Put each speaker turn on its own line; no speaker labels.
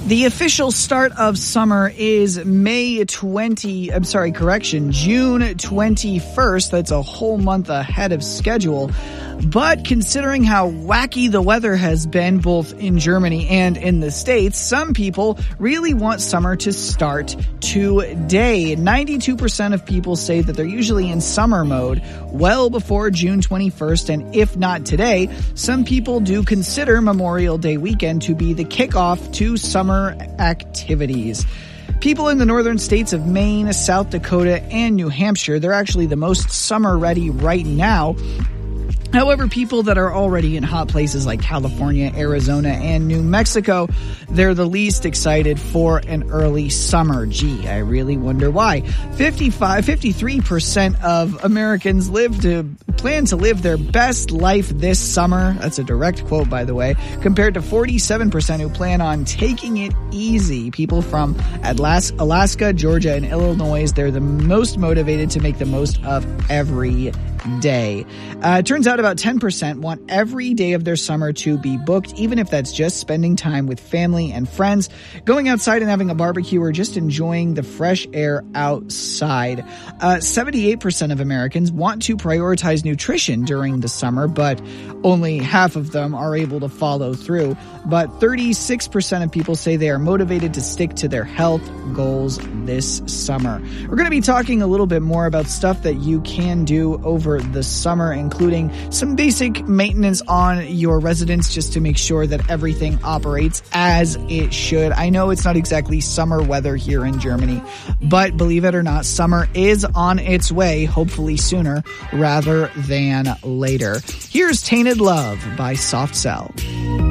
The official start of summer is June 21st. That's a whole month ahead of schedule. But considering how wacky the weather has been both in Germany and in the States, some people really want summer to start today. 92% of people say that they're usually in summer mode well before June 21st. And if not today, some people do consider Memorial Day weekend to be the kickoff to summer activities. People in the northern states of Maine, South Dakota, and New Hampshire, they're actually the most summer ready right now. However, people that are already in hot places like California, Arizona, and New Mexico, they're the least excited for an early summer. Gee, I really wonder why. 53% of Americans plan to live their best life this summer. That's a direct quote, by the way, compared to 47% who plan on taking it easy. People from Alaska, Georgia, and Illinois, they're the most motivated to make the most of every day. It turns out about 10% want every day of their summer to be booked, even if that's just spending time with family and friends, going outside and having a barbecue, or just enjoying the fresh air outside. 78% of Americans want to prioritize nutrition during the summer, but only half of them are able to follow through. But 36% of people say they are motivated to stick to their health goals this summer. We're going to be talking a little bit more about stuff that you can do over the summer, including some basic maintenance on your residence just to make sure that everything operates as it should. I know it's not exactly summer weather here in Germany, but believe it or not, summer is on its way, hopefully sooner rather than later. Here's Tainted Love by Soft Cell.